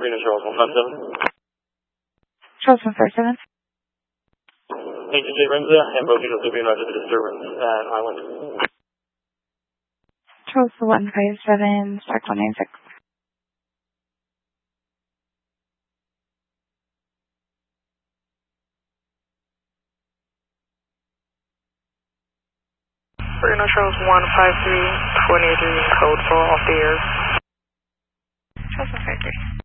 Reno Charles 157. Charles 157. Agent J. Renza and Bogey will be roger the disturbance at Island. Charles 157, Stark 196. Reno Charles 153, 23, code for off the air. Charles 153.